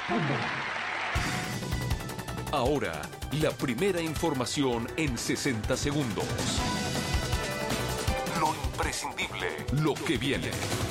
Ahora, la primera información en 60 segundos. Lo imprescindible, lo que viene.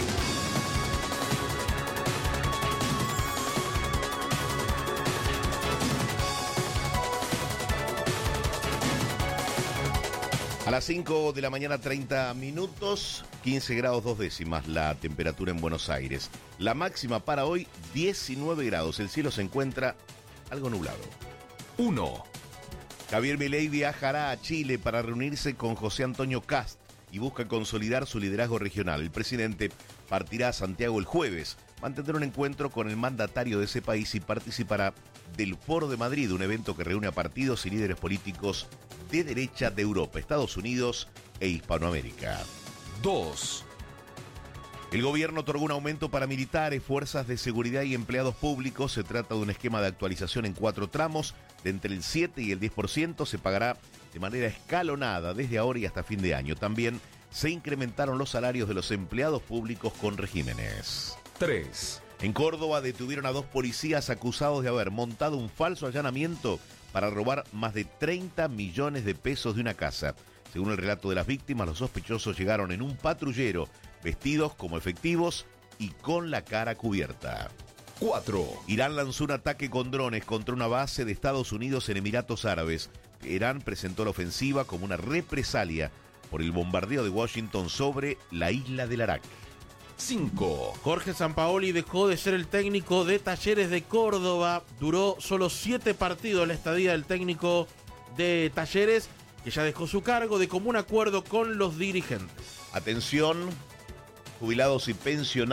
A las 5 de la mañana, 30 minutos, 15 grados 2 décimas la temperatura en Buenos Aires. La máxima para hoy, 19 grados. El cielo se encuentra algo nublado. 1. Javier Milei viajará a Chile para reunirse con José Antonio Kast y busca consolidar su liderazgo regional. El presidente partirá a Santiago el jueves, mantendrá un encuentro con el mandatario de ese país y participará del Foro de Madrid, un evento que reúne a partidos y líderes políticos de derecha de Europa, Estados Unidos e Hispanoamérica. 2. El gobierno otorgó un aumento para militares, fuerzas de seguridad y empleados públicos. Se trata de un esquema de actualización en 4 tramos, de entre el 7 y el 10%. Se pagará de manera escalonada desde ahora y hasta fin de año. También se incrementaron los salarios de los empleados públicos con regímenes. 3. En Córdoba detuvieron a 2 policías acusados de haber montado un falso allanamiento para robar más de 30 millones de pesos de una casa. Según el relato de las víctimas, los sospechosos llegaron en un patrullero, vestidos como efectivos y con la cara cubierta. 4. Irán lanzó un ataque con drones contra una base de Estados Unidos en Emiratos Árabes. Irán presentó la ofensiva como una represalia por el bombardeo de Washington sobre la isla del Arak. 5. Jorge Sampaoli dejó de ser el técnico de Talleres de Córdoba. Duró solo 7 partidos la estadía del técnico de Talleres, que ya dejó su cargo de común acuerdo con los dirigentes. Atención, jubilados y pensionados.